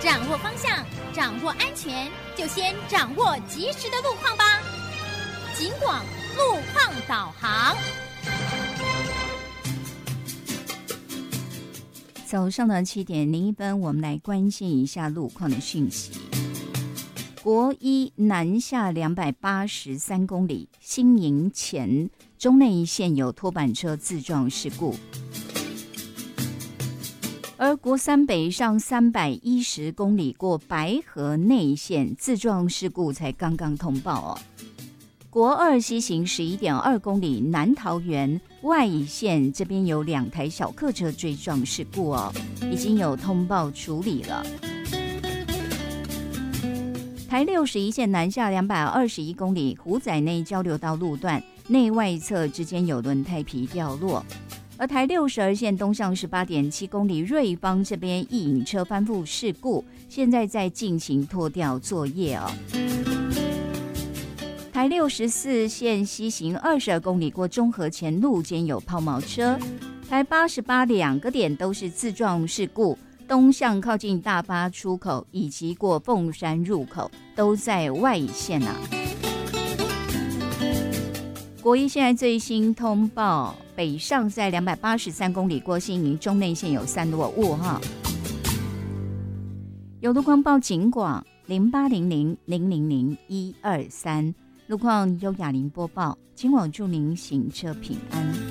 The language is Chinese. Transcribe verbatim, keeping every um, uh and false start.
掌握方向，掌握安全，就先掌握及时的路况吧。警广路况导航。 早上的七点零一分，我们来关心一下路况的讯息。国一南下两百八十三公里，新营前中内线有拖板车自撞事故，而国三北上三百一十公里过白河内线自撞事故才刚刚通报哦。国二西行十一点二公里，南桃园外线这边有两台小客车追撞事故哦，已经有通报处理了。台六十一线南下两百二十一公里，湖仔内交流道路段内外侧之间有轮胎皮掉落。而台六十二线东向十八点七公里，瑞芳这边一引车翻覆事故，现在在进行拖吊作业哦。台六十四线西行二十二公里，过中和前路间有抛锚车。台八十八两个点都是自撞事故，东向靠近大巴出口以及过凤山入口都在外线啊。国一现在最新通报，北上在两百八十三公里过新营中内线有三落雾哈。有路况报警广零八零零零零零一二三。路况由雅玲播报，今晚祝您行车平安。